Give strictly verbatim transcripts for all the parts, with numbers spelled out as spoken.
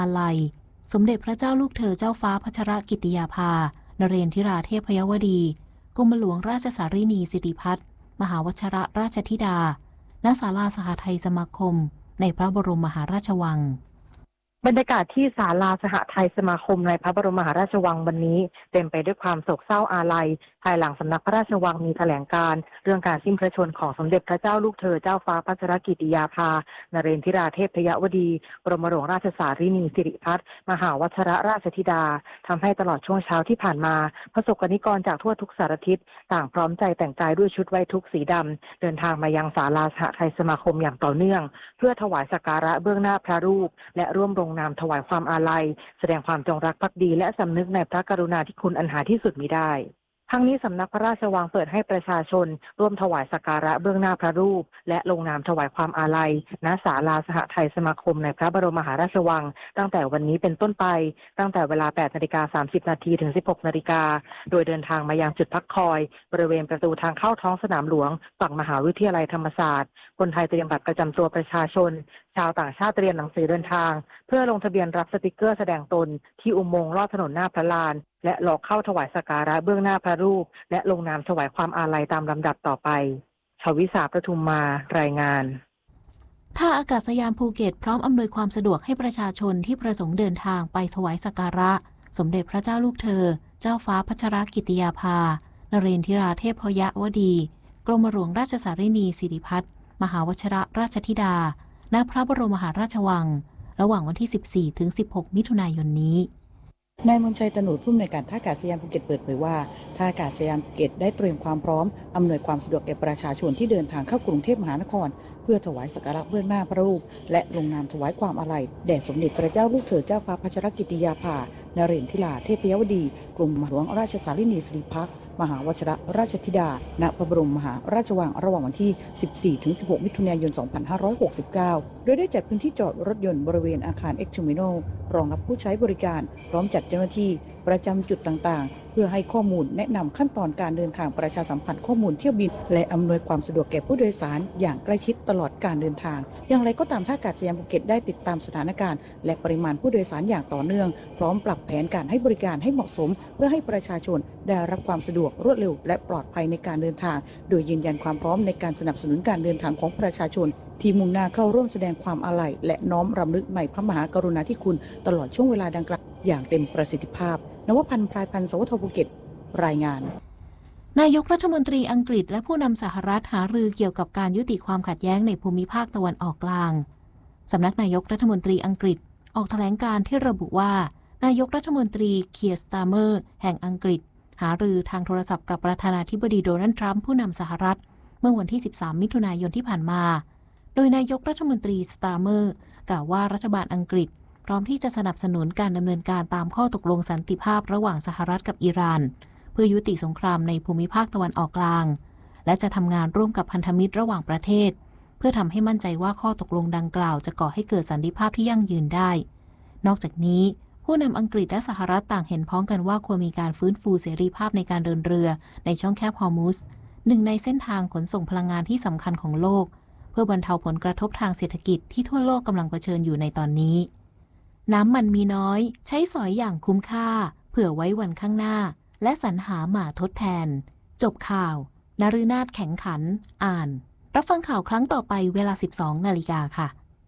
อาลัยสมเด็จพระเจ้าลูกเธอเจ้าฟ้าพัชรกิติยาภานเรนทิราเทพยวดีกรมหลวงราชสารินีสิริพัฒน์มหาวชิรราชธิดาณศาลาสหทัยสมาคมในพระบรมมหาราชวังบรรยากาศที่ศาลาสหทัยสมาคมในพระบรมมหาราชวังวันนี้เต็มไปด้วยความโศกเศร้าอาลัยภายหลังสำนักพระราชวังมีแถลงการณ์เรื่องการสิ้นพระชนม์ของสมเด็จพระเจ้าลูกเธอเจ้าฟ้าพัชรกิติยาภานเรนทิราเทพยวดีบรมหลวงราชสารินีสิริพัฒน์มหาวชิรราชธิดาทำให้ตลอดช่วงเช้าที่ผ่านมาประสบกนิกรจากทั่วทุกสารทิศต่างพร้อมใจแต่งกายด้วยชุดไว้ทุกข์สีดำเดินทางมายังศาลาสหทัยสมาคมอย่างต่อเนื่องเพื่อถวายสักการะเบื้องหน้าพระรูปและร่วมลงนามถวายความอาลัยแสดงความจงรักภักดีและสำนึกในพระกรุณาธิคุณอันหาที่สุดมิได้ทั้งนี้สำนักพระราชวังเปิดให้ประชาชนร่วมถวายสักการะเบื้องหน้าพระรูปและลงนามถวายความอาลัยณศาลาสหทัยสมาคมในพระบรมมหาราชวังตั้งแต่วันนี้เป็นต้นไปตั้งแต่เวลา แปดนาฬิกาสามสิบนาทีถึง สิบหกนาฬิกาโดยเดินทางมายังจุดพักคอยบริเวณประตูทางเข้าท้องสนามหลวงฝั่งมหาวิทยาลัยธรรมศาสตร์คนไทยเตรียมบัตรประจำตัวประชาชนชาวต่างชาติเตรียมหนังสือเดินทางเพื่อลงทะเบียนรับสติกเกอร์แสดงตนที่อุโมงค์ลอดถนนหน้าพระลานและรอเข้าถวายสักการะเบื้องหน้าพระรูปและลงนามถวายความอาลัยตามลำดับต่อไปชวิสาประทุมมารายงานท่าอากาศยานภูเก็ตพร้อมอำนวยความสะดวกให้ประชาชนที่ประสงค์เดินทางไปถวายสักการะสมเด็จพระเจ้าลูกเธอเจ้าฟ้าพัชรกิติยาภานเรนทิราเทพยวดีกรมหลวงราชสารินีสิริพัฒน์มหาวชิรราชธิดาณพระบรมมหาราชวังระหว่างวันที่ สิบสี่ถึงสิบหก มิถุนายนนี้นายมนชัยตนูดผู้อำนวยการท่าอากาศยานภูเก็ตเปิดเผยว่าท่าอากาศยานภูเก็ตได้เตรียมความพร้อมอำนวยความสะดวกแก่ประชาชนที่เดินทางเข้ากรุงเทพมหานครเพื่อถวายสักการะเบื้องหน้าพระรูปและลงนามถวายความอาลัยแด่สมเด็จพระเจ้าลูกเธอเจ้าฟ้าพัชรกิติยาภานเรนทิราเทพยวดีกรมหลวงราชสารินีสิริพัฒน์มหาวชิรราชธิดาณพระบรมมหาราชวังระหว่างวันที่ สิบสี่ถึงสิบหก มิถุนายน สองพันห้าร้อยหกสิบเก้า โดยได้จัดพื้นที่จอดรถยนต์บริเวณอาคารเอ็กซ์เทอร์มินอลรองรับผู้ใช้บริการพร้อมจัดเจ้าหน้าที่ประจำจุดต่างๆเพื่อให้ข้อมูลแนะนำขั้นตอนการเดินทางประชาสัมพันธ์ข้อมูลเที่ยวบินและอำนวยความสะดวกแก่ผู้โดยสารอย่างใกล้ชิดตลอดการเดินทางอย่างไรก็ตามท่าอากาศยานภูเก็ตได้ติดตามสถานการณ์และปริมาณผู้โดยสารอย่างต่อเนื่องพร้อมปรับแผนการให้บริการให้เหมาะสมเพื่อให้ประชาชนได้รับความสะดวกรวดเร็วและปลอดภัยในการเดินทางโดยยืนยันความพร้อมในการสนับสนุนการเดินทางของประชาชนที่มุ่งหน้าเข้าร่วมแสดงความอาลัยและน้อมรำลึกในพระมหากรุณาธิคุณตลอดช่วงเวลาดังกล่าวอย่างเต็มประสิทธิภาพนวพันธ์พลายพันธ์สวทภูเก็ตรายงานนายกรัฐมนตรีอังกฤษและผู้นำสหรัฐหารือเกี่ยวกับการยุติความขัดแย้งในภูมิภาคตะวันออกกลางสำนักนายกรัฐมนตรีอังกฤษออกแถลงการณ์ที่ระบุว่านายกรัฐมนตรีเคียร์ สตาร์เมอร์แห่งอังกฤษหารือทางโทรศัพท์กับประธานาธิบดีโดนัลด์ทรัมป์ผู้นำสหรัฐเมื่อวันที่ สิบสาม มิถุนายนที่ผ่านมาโดยนายกรัฐมนตรีสตาร์เมอร์กล่าวว่ารัฐบาลอังกฤษพร้อมที่จะสนับสนุนการดำเนินการตามข้อตกลงสันติภาพระหว่างสหรัฐกับอิหร่านเพื่อยุติสงครามในภูมิภาคตะวันออกกลางและจะทำงานร่วมกับพันธมิตรระหว่างประเทศเพื่อทำให้มั่นใจว่าข้อตกลงดังกล่าวจะก่อให้เกิดสันติภาพที่ยั่งยืนได้นอกจากนี้ผู้นำอังกฤษและสหรัฐต่างเห็นพ้องกันว่าควรมีการฟื้นฟูเสรีภาพในการเดินเรือในช่องแคบฮอร์มุซหนึ่งในเส้นทางขนส่งพลังงานที่สำคัญของโลกเพื่อบรรเทาผลกระทบทางเศรษฐกิจที่ทั่วโลกกำลังเผชิญอยู่ในตอนนี้น้ำมันมีน้อยใช้สอยอย่างคุ้มค่าเผื่อไว้วันข้างหน้าและสรรหามาทดแทนจบข่าวนฤนาถแข็งขันอ่านรับฟังข่าวครั้งต่อไปเวลา สิบสองนาฬิกาค่ะ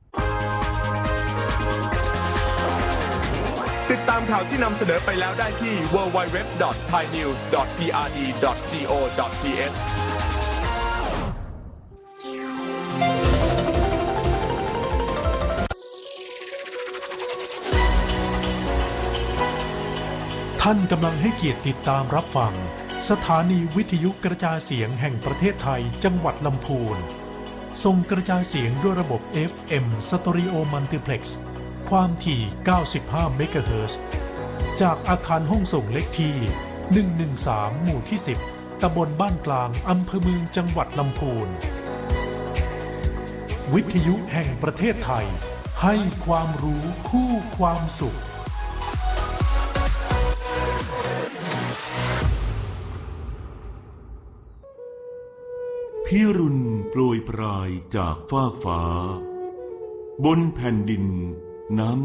ติดตามข่าวที่นำเสนอไปแล้วได้ที่ ดับเบิลยู ดับเบิลยู ดับเบิลยู ดอท ไทยนิวส์ ดอท พี อาร์ ดี ดอท จี โอ ดอท ที เอชท่านกำลังให้เกียรติติดตามรับฟังสถานีวิทยุกระจายเสียงแห่งประเทศไทยจังหวัดลำพูนส่งกระจายเสียงด้วยระบบ เอฟ เอ็ม Stereo Multiplex ความถี่ เก้าสิบห้า เมกะเฮิรตซ์ จากอาคารห้องส่งเลขที่ หนึ่งหนึ่งสาม หมู่ที่ สิบ ตำบลบ้านกลางอำเภอเมืองจังหวัดลำพูนวิทยุแห่งประเทศไทยให้ความรู้คู่ความสุขพิรุณโปรยปรายจากฟากฟ้าบนแผ่นดินน้ำ